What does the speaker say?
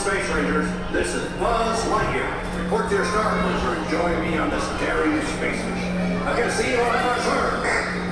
Space Rangers. This is Buzz Lightyear. Report to your star cruiser and join me on this daring space mission. I can see you on our